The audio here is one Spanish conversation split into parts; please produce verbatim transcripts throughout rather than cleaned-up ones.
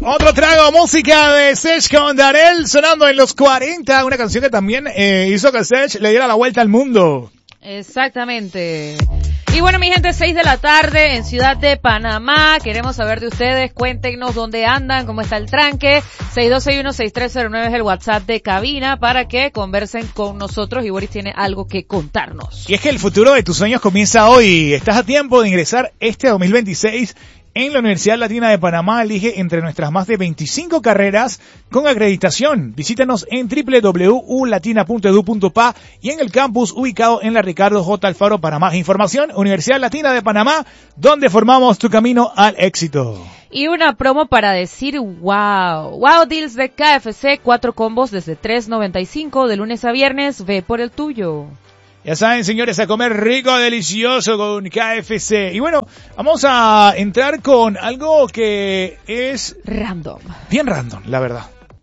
Otro trago, música de Sech con Darel, sonando en los cuarenta, una canción que también eh, hizo que Sech le diera la vuelta al mundo. Exactamente. Y bueno, mi gente, seis de la tarde en Ciudad de Panamá. Queremos saber de ustedes. Cuéntenos dónde andan, cómo está el tranque. seis dos seis uno seis tres cero nueve es el WhatsApp de cabina para que conversen con nosotros y Boris tiene algo que contarnos. Y es que el futuro de tus sueños comienza hoy. Estás a tiempo de ingresar este dos mil veintiséis en la Universidad Latina de Panamá. Elige entre nuestras más de veinticinco carreras con acreditación. Visítanos en doble u doble u doble u punto latina punto edu punto pa y en el campus ubicado en la Ricardo J. Alfaro. Para más información, Universidad Latina de Panamá, donde formamos tu camino al éxito. Y una promo para decir wow. Wow Deals de K F C, cuatro combos desde tres noventa y cinco de lunes a viernes. Ve por el tuyo. Ya saben, señores, a comer rico, delicioso con K F C. Y bueno, vamos a entrar con algo que es random. Bien random, la verdad.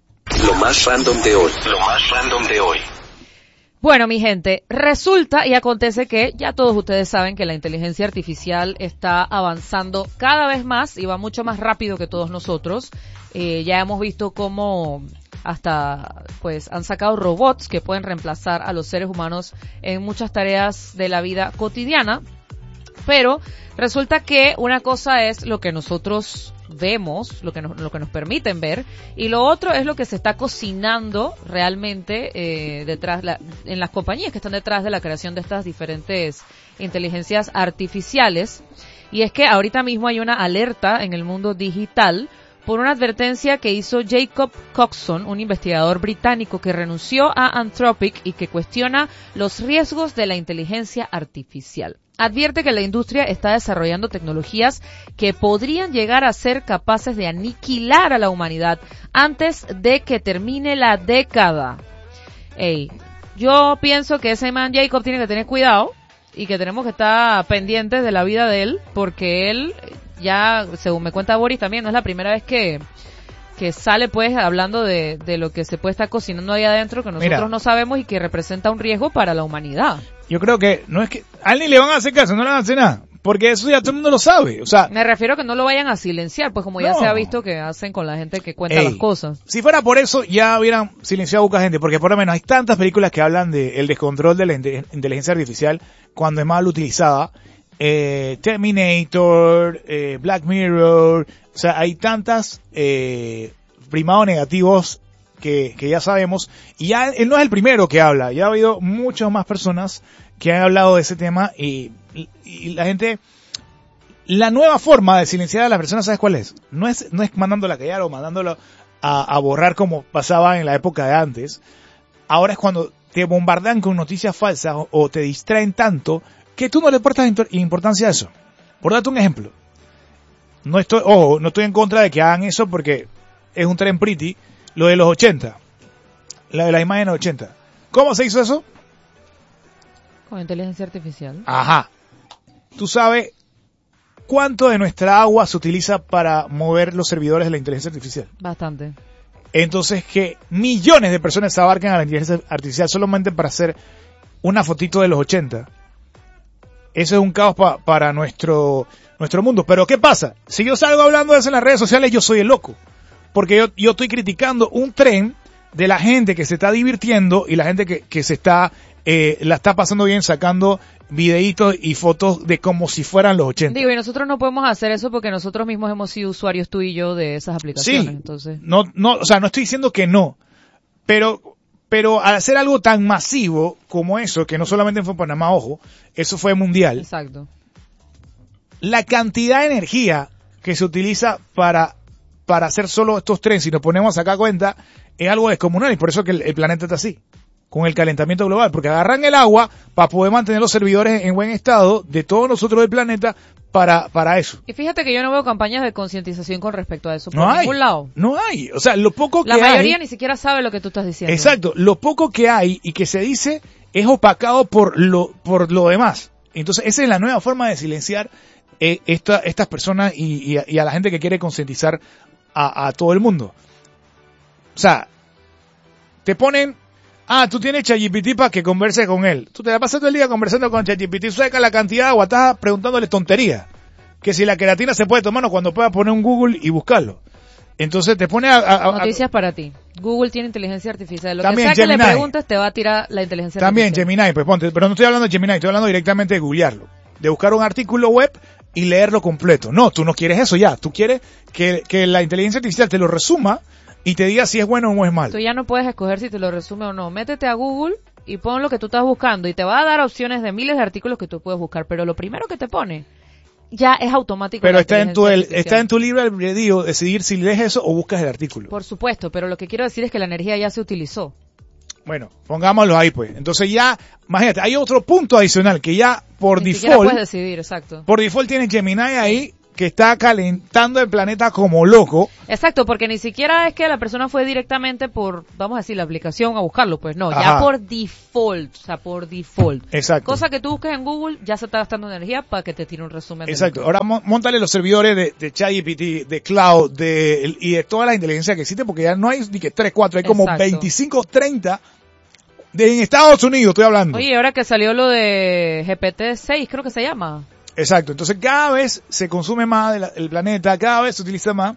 Lo más random de hoy. Lo más random de hoy. Bueno, mi gente, resulta y acontece que ya todos ustedes saben que la inteligencia artificial está avanzando cada vez más y va mucho más rápido que todos nosotros. Eh, ya hemos visto cómo hasta pues han sacado robots que pueden reemplazar a los seres humanos en muchas tareas de la vida cotidiana, pero resulta que una cosa es lo que nosotros vemos, lo que nos, lo que nos permiten ver, y lo otro es lo que se está cocinando realmente eh, detrás la, en las compañías que están detrás de la creación de estas diferentes inteligencias artificiales. Y es que ahorita mismo hay una alerta en el mundo digital por una advertencia que hizo Jacob Coxon, un investigador británico que renunció a Anthropic y que cuestiona los riesgos de la inteligencia artificial. Advierte que la industria está desarrollando tecnologías que podrían llegar a ser capaces de aniquilar a la humanidad antes de que termine la década. Ey, yo pienso que ese man Jacob tiene que tener cuidado y que tenemos que estar pendientes de la vida de él, porque él ya, según me cuenta Boris también, no es la primera vez que que sale pues hablando de, de lo que se puede estar cocinando ahí adentro que nosotros Mira, no sabemos y que representa un riesgo para la humanidad. Yo creo que no es que a él ni le van a hacer caso, no le van a hacer nada, porque eso ya todo el mundo lo sabe. O sea, me refiero a que no lo vayan a silenciar, pues como no. ya se ha visto que hacen con la gente que cuenta Ey, las cosas. Si fuera por eso ya hubieran silenciado a poca gente, porque por lo menos hay tantas películas que hablan de el descontrol de la inteligencia artificial cuando es mal utilizada. Eh, Terminator, eh, Black Mirror, o sea, hay tantas eh, primados negativos que, que ya sabemos, y ya él no es el primero que habla, ya ha habido muchas más personas que han hablado de ese tema y, y, y la gente, la nueva forma de silenciar a las personas, ¿sabes cuál es? No es, no es mandándola a callar o mandándola a, a borrar como pasaba en la época de antes. Ahora es cuando te bombardean con noticias falsas o, o te distraen tanto que tú no le prestas importancia a eso. Por darte un ejemplo, no estoy, ojo, no estoy en contra de que hagan eso porque es un tren pretty, lo de los ochenta, la de las imágenes de los ochenta. ¿Cómo se hizo eso? Con inteligencia artificial. Ajá. ¿Tú sabes cuánto de nuestra agua se utiliza para mover los servidores de la inteligencia artificial? Bastante. Entonces, que millones de personas se abarquen a la inteligencia artificial solamente para hacer una fotito de los ochenta. Eso es un caos pa, para nuestro nuestro mundo. Pero ¿qué pasa? Si yo salgo hablando de eso en las redes sociales, yo soy el loco. Porque yo, yo estoy criticando un tren de la gente que se está divirtiendo y la gente que, que se está eh, la está pasando bien sacando videitos y fotos de como si fueran los ochenta. Digo, y nosotros no podemos hacer eso porque nosotros mismos hemos sido usuarios, tú y yo, de esas aplicaciones. Sí, entonces. no, no, o sea, no estoy diciendo que no, pero... Pero al hacer algo tan masivo como eso, que no solamente fue en Panamá, ojo, eso fue mundial. Exacto. La cantidad de energía que se utiliza para, para hacer solo estos trenes, si nos ponemos acá a cuenta, es algo descomunal y por eso que el, el planeta está así, con el calentamiento global, porque agarran el agua para poder mantener los servidores en buen estado de todos nosotros del planeta para, para eso. Y fíjate que yo no veo campañas de concientización con respecto a eso por no hay, ningún lado. No hay, o sea, lo poco que hay... La mayoría hay, ni siquiera sabe lo que tú estás diciendo. Exacto, lo poco que hay y que se dice es opacado por lo, por lo demás. Entonces, esa es la nueva forma de silenciar eh, esta, estas personas y, y, a, y a la gente que quiere concientizar a, a todo el mundo. O sea, te ponen, ah, tú tienes ChatGPT para que converse con él. Tú te la pasas todo el día conversando con ChatGPT, saca la cantidad de agua, estás preguntándole tonterías. Que si la queratina se puede tomar o cuando puedas poner un Google y buscarlo. Entonces te pone a... a- a- Noticias para ti. Google tiene inteligencia artificial. Lo También que sea que le Gemini. preguntes te va a tirar la inteligencia También artificial. Gemini, pues ponte, pero no estoy hablando de Gemini, estoy hablando directamente de googlearlo, de buscar un artículo web y leerlo completo. No, tú no quieres eso ya, tú quieres que, que la inteligencia artificial te lo resuma y te diga si es bueno o es malo. Tú ya no puedes escoger si te lo resume o no. Métete a Google y pon lo que tú estás buscando y te va a dar opciones de miles de artículos que tú puedes buscar, pero lo primero que te pone ya es automático. Pero la está en tu inteligencia el, artificial. está en tu libre albedrío decidir si lees eso o buscas el artículo. Por supuesto, pero lo que quiero decir es que la energía ya se utilizó. Bueno, pongámoslo ahí pues. Entonces ya, imagínate, hay otro punto adicional que ya por Ni siquiera default, puedes decidir, exacto. por default tiene Gemini ahí que está calentando el planeta como loco. Exacto, porque ni siquiera es que la persona fue directamente por, vamos a decir, la aplicación a buscarlo, pues no, Ajá. ya por default, o sea, por default. Exacto. Cosa que tú busques en Google, ya se está gastando energía para que te tire un resumen. de Exacto. lo Ahora mo- móntale los servidores de, de ChatGPT, de Cloud, de, y de toda la inteligencia que existe, porque ya no hay ni que tres, cuatro, hay como Exacto. veinticinco, treinta de en Estados Unidos, estoy hablando. Oye, ahora que salió lo de G P T seis, creo que se llama. Exacto. Entonces cada vez se consume más de la- el planeta, cada vez se utiliza más,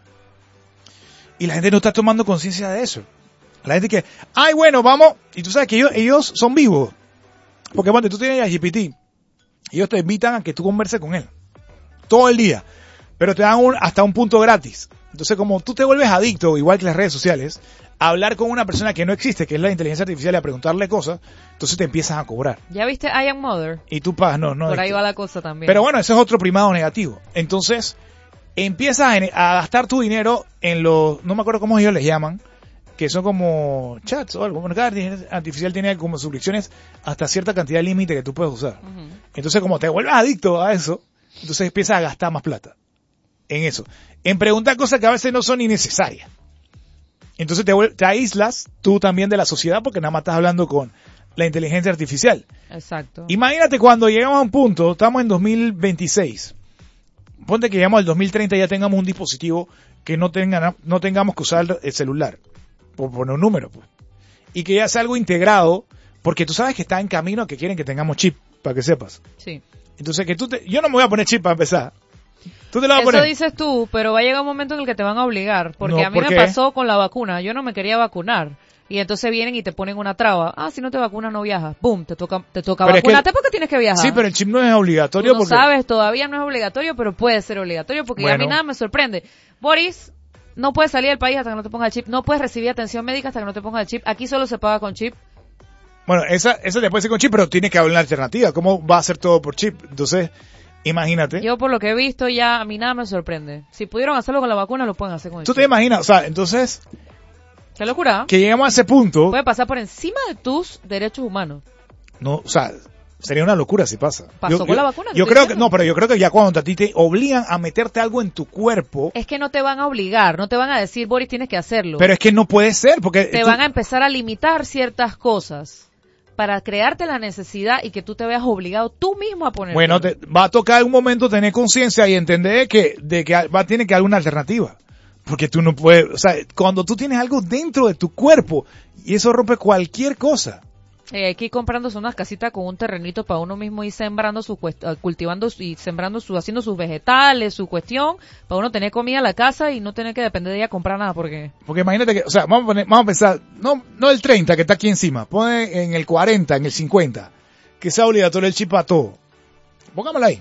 y la gente no está tomando conciencia de eso. La gente que, ay, bueno, vamos, y tú sabes que ellos, ellos son vivos. Porque ponte, tú tienes a G P T, ellos te invitan a que tú converses con él. Todo el día. Pero te dan un, hasta un punto gratis. Entonces, como tú te vuelves adicto, igual que las redes sociales, a hablar con una persona que no existe, que es la inteligencia artificial, y a preguntarle cosas, entonces te empiezan a cobrar. ¿Ya viste I Am Mother? Y tú pagas, no, no. Por ahí esto- va la cosa también. Pero bueno, ese es otro primado negativo. Entonces, empiezas a, a gastar tu dinero en los, no me acuerdo cómo ellos les llaman, que son como chats o algo. Bueno, cada inteligencia artificial tiene como suscripciones hasta cierta cantidad de límite que tú puedes usar. Ujú. Entonces, como te vuelves adicto a eso, entonces empiezas a gastar más plata en eso. En preguntar cosas que a veces no son ni necesarias. Entonces te, vuel- te aíslas tú también de la sociedad porque nada más estás hablando con la inteligencia artificial. Exacto. Imagínate cuando llegamos a un punto, estamos en dos mil veintiséis, ponte que llegamos al dos mil treinta y ya tengamos un dispositivo que no, tenga, no tengamos que usar el celular, por poner un número, pues. Y que ya sea algo integrado, porque tú sabes que está en camino a que quieren que tengamos chip, para que sepas. Sí. Entonces, que tú te, yo no me voy a poner chip para empezar. Tú te lo vas a Eso poner. dices tú, pero va a llegar un momento en el que te van a obligar. Porque No, a mí ¿por me qué? pasó con la vacuna. Yo no me quería vacunar. Y entonces vienen y te ponen una traba. Ah, si no te vacunas no viajas. Boom, te toca, te toca Pero es que- vacunarte porque tienes que viajar. Sí, pero el chip no es obligatorio Tú no porque... sabes, todavía no es obligatorio, pero puede ser obligatorio porque ya a mí Bueno. nada me sorprende. Boris, no puedes salir del país hasta que no te pongas el chip. No puedes recibir atención médica hasta que no te pongas el chip. Aquí solo se paga con chip. Bueno, esa, esa te puede ser con chip, pero tiene que haber una alternativa. ¿Cómo va a ser todo por chip? Entonces, imagínate. Yo por lo que he visto ya a mí nada me sorprende. Si pudieron hacerlo con la vacuna, lo pueden hacer con el Tú chip. te imaginas, o sea, entonces, Qué locura. que lleguemos a ese punto, Puede pasar por encima de tus derechos humanos. no, o sea, sería una locura si pasa. Pasó con la vacuna, te Yo estoy creo que, diciendo. no, pero yo creo que ya cuando a ti te obligan a meterte algo en tu cuerpo, Es que no te van a obligar, no te van a decir, Boris, tienes que hacerlo. pero es que no puede ser, porque... te tú- van a empezar a limitar ciertas cosas para crearte la necesidad y que tú te veas obligado tú mismo a ponerlo. Bueno, te, va a tocar un momento tener conciencia y entender que, de que va a tener que haber una alternativa. Porque tú no puedes, o sea, cuando tú tienes algo dentro de tu cuerpo, y eso rompe cualquier cosa. Eh, hay que ir comprándose unas casitas con un terrenito para uno mismo ir sembrando su cuest- eh, cultivando su- y sembrando su, haciendo sus vegetales, su cuestión, para uno tener comida en la casa y no tener que depender de ella a comprar nada porque Porque imagínate que, o sea, vamos a, poner, vamos a pensar, no, no el treinta que está aquí encima, pone en el cuarenta, en el cincuenta, que sea obligatorio el chip para todo. Pongámoslo ahí.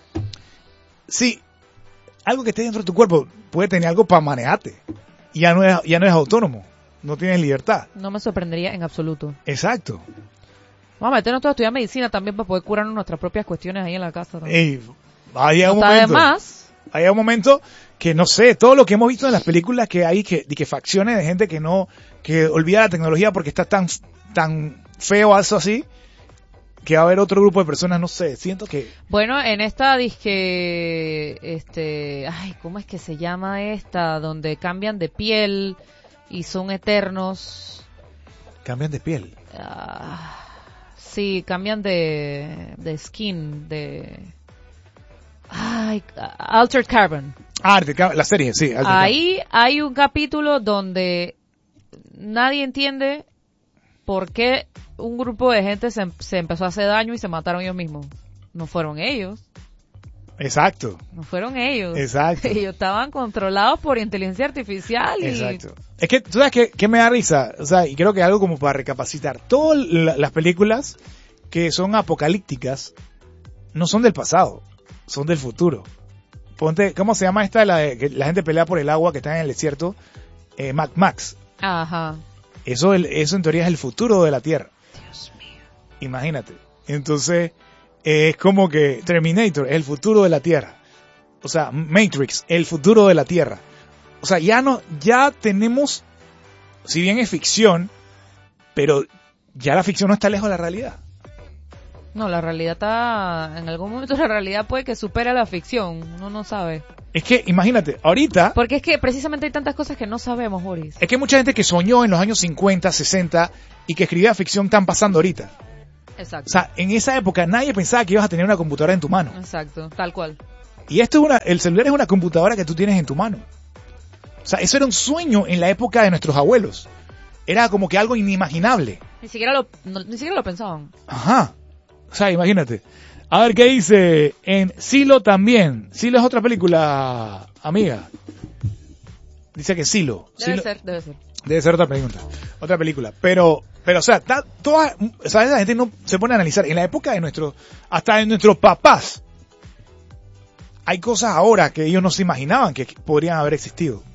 Sí, algo que esté dentro de tu cuerpo puede tener algo para manejarte. Y ya no es, ya no es autónomo, no tienes libertad. no me sorprendería en absoluto. Exacto. Vamos a meternos todos a estudiar medicina también para poder curarnos nuestras propias cuestiones ahí en la casa. también. Ey, ahí hay No un está de momento. más. Hay un momento que no sé, todo lo que hemos visto en las películas que hay, que, de que facciones de gente que no, que olvida la tecnología porque está tan, tan feo eso así, que va a haber otro grupo de personas, no sé, siento que, Bueno, en esta disque, este, ay, ¿cómo es que se llama esta? Donde cambian de piel y son eternos. cambian de piel. Ah, sí, cambian de, de skin, de, ay, Altered Carbon. Ah, de ca- la serie, sí. Altered Ahí hay un capítulo donde nadie entiende por qué un grupo de gente se, se empezó a hacer daño y se mataron ellos mismos. No fueron ellos. Exacto. No fueron ellos. Exacto. Ellos estaban controlados por inteligencia artificial y... Exacto. Es que, ¿tú sabes qué, qué me da risa? O sea, y creo que algo como para recapacitar. Todas la- las películas que son apocalípticas no son del pasado, son del futuro. Ponte, ¿cómo se llama esta? La de que la gente pelea por el agua que está en el desierto. Eh, Mad Max. Ajá. Eso, el- eso en teoría es el futuro de la Tierra. Dios mío. Imagínate. Entonces, eh, es como que Terminator es el futuro de la Tierra. O sea, Matrix, el futuro de la Tierra. O sea, ya no, ya tenemos, si bien es ficción, pero ya la ficción no está lejos de la realidad. No, la realidad está... En algún momento la realidad puede que supere a la ficción. Uno no sabe. Es que, imagínate, ahorita, Porque es que precisamente hay tantas cosas que no sabemos, Boris. es que mucha gente que soñó en los años cincuenta, sesenta y que escribía ficción están pasando ahorita. Exacto. O sea, en esa época nadie pensaba que ibas a tener una computadora en tu mano. Exacto, tal cual. Y esto es una, el celular es una computadora que tú tienes en tu mano. O sea, eso era un sueño en la época de nuestros abuelos. Era como que algo inimaginable. Ni siquiera lo, no- ni siquiera lo pensaban. Ajá. O sea, imagínate. A ver qué dice en Silo también. Silo es otra película, amiga. Dice que Silo. Debe Silo- ser, debe ser. Debe ser otra pregunta, otra película. Pero, pero, o sea, ta- toda, o sea, la gente no se pone a analizar. En la época de nuestros, hasta de nuestros papás, hay cosas ahora que ellos no se imaginaban que podrían haber existido.